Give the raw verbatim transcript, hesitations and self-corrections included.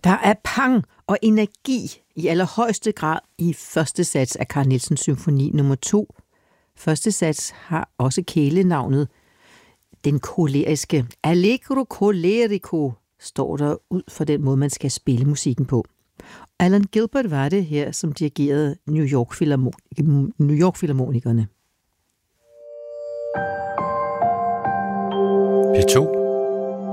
Der er pang og energi i allerhøjeste grad i første sats af Carl Nielsens symfoni nummer to. Første sats har også kælenavnet den koleriske. Allegro colerico står der ud for den måde, man skal spille musikken på. Alan Gilbert var det her, som dirigerede New York Philharmon- New York Philharmonikerne. P to